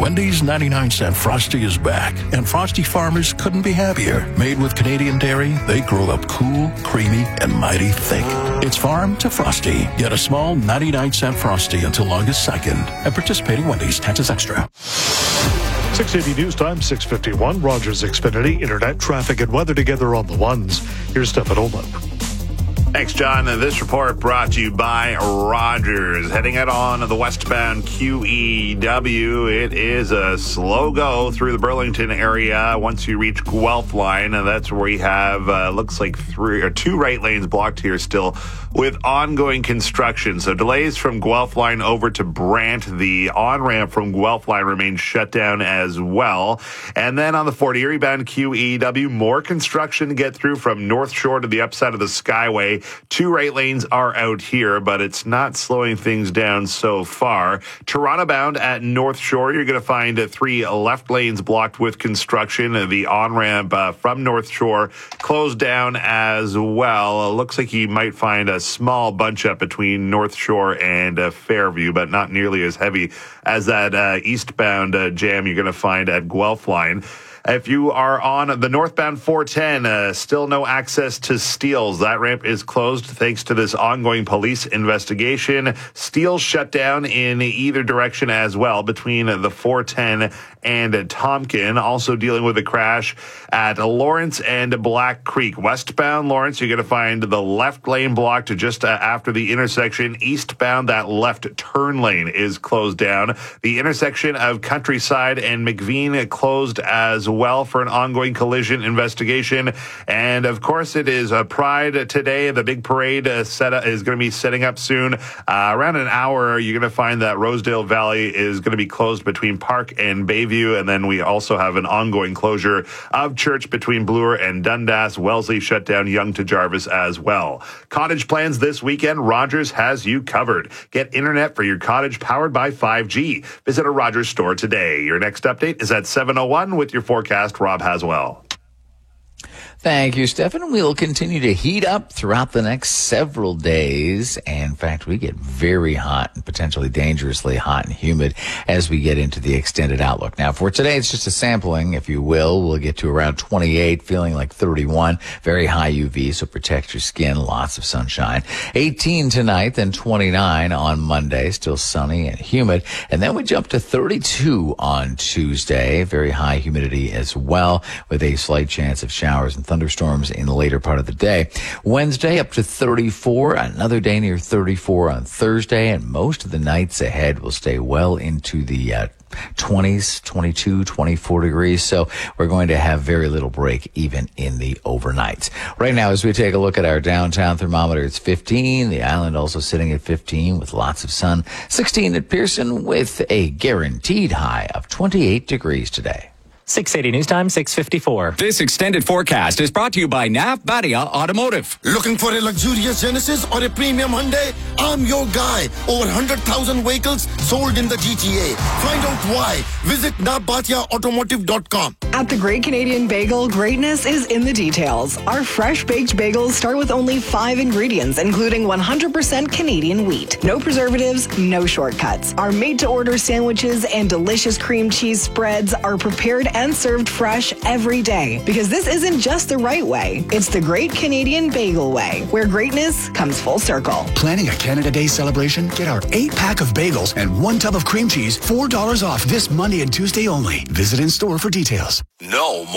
Wendy's 99-cent Frosty is back, and Frosty farmers couldn't be happier. Made with Canadian dairy, they grow up cool, creamy, and mighty thick. It's farm to Frosty. Get a small 99-cent Frosty until August 2nd at participating Wendy's. Taxes extra. 680 News Time, 6:51. Rogers Xfinity, internet, traffic, and weather together on the ones. Here's Stefan Olaf. Thanks, John. This report brought to you by Rogers. Heading out on the westbound QEW, it is a slow go through the Burlington area. Once you reach Guelph Line, that's where we have, looks like two right lanes blocked here still with ongoing construction. So delays from Guelph Line over to Brant. The on-ramp from Guelph Line remains shut down as well. And then on the Fort Erie bound QEW, more construction to get through from North Shore to the upside of the Skyway. Two right lanes are out here, but it's not slowing things down so far. Toronto bound at North Shore, you're going to find three left lanes blocked with construction. The on-ramp from North Shore closed down as well. It looks like you might find a small bunch up between North Shore and Fairview, but not nearly as heavy as that eastbound jam you're going to find at Guelph Line. If you are on the northbound 410, still no access to Steeles. That ramp is closed thanks to this ongoing police investigation. Steeles shut down in either direction as well between the 410 and Tompkin. Also dealing with a crash at Lawrence and Black Creek. Westbound Lawrence, you're going to find the left lane blocked just after the intersection. Eastbound, that left turn lane is closed down. The intersection of Countryside and McVean closed as well for an ongoing collision investigation. And of course, it is Pride today. The big parade is going to be setting up soon. Around an hour, you're going to find that Rosedale Valley is going to be closed between Park and Bayview. And then we also have an ongoing closure of Church between Bloor and Dundas. Wellesley shut down Yonge to Jarvis as well. Cottage plans this weekend. Rogers has you covered. Get internet for your cottage powered by 5G. Visit a Rogers store today. Your next update is at 7:01 with your forecast. Rob Haswell. Thank you, Stefan. We'll continue to heat up throughout the next several days. And in fact, we get very hot and potentially dangerously hot and humid as we get into the extended outlook. Now, for today, it's just a sampling, if you will. We'll get to around 28, feeling like 31. Very high UV, so protect your skin. Lots of sunshine. 18 tonight, then 29 on Monday. Still sunny and humid. And then we jump to 32 on Tuesday. Very high humidity as well, with a slight chance of showers and thunderstorms in the later part of the day. Wednesday up to 34, another day near 34 on Thursday, and most of the nights ahead will stay well into the 20s, 22, 24 degrees. So we're going to have very little break even in the overnights. Right now, as we take a look at our downtown thermometer, it's 15. The island also sitting at 15 with lots of sun. 16 at Pearson with a guaranteed high of 28 degrees today. 680 News Time, 6:54. This extended forecast is brought to you by Nav Badia Automotive. Looking for a luxurious Genesis or a premium Hyundai? I'm your guy. Over 100,000 vehicles sold in the GTA. Find out why. Visit navbatiaautomotive.com. At the Great Canadian Bagel, greatness is in the details. Our fresh baked bagels start with only 5 ingredients, including 100% Canadian wheat. No preservatives, no shortcuts. Our made-to-order sandwiches and delicious cream cheese spreads are prepared and served fresh every day. Because this isn't just the right way. It's the Great Canadian Bagel way, where greatness comes full circle. Planning a Canada Day celebration? Get our 8-pack of bagels and 1 tub of cream cheese, $4 off this Monday and Tuesday only. Visit in store for details. No more.